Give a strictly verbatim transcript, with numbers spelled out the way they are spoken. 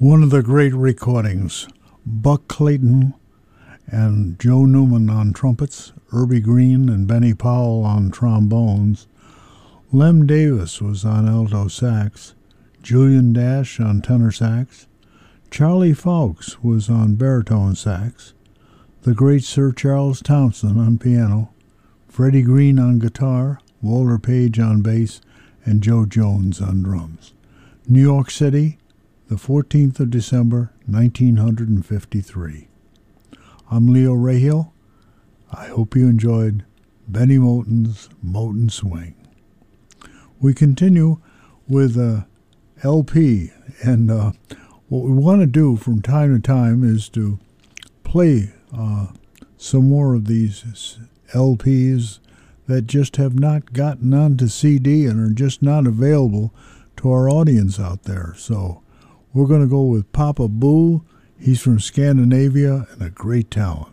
One of the great recordings, Buck Clayton and Joe Newman on trumpets, Irby Green and Benny Powell on trombones. Lem Davis was on alto sax, Julian Dash on tenor sax, Charlie Fawkes was on baritone sax, the great Sir Charles Thompson on piano, Freddie Green on guitar, Walter Page on bass, and Joe Jones on drums. New York City, the fourteenth of December, nineteen fifty-three. I'm Leo Rahil. I hope you enjoyed Benny Moten's Moten Swing. We continue with a L P, and uh, what we want to do from time to time is to play uh, some more of these L Ps that just have not gotten onto C D and are just not available to our audience out there. So we're going to go with Papa Boo. He's from Scandinavia and a great talent.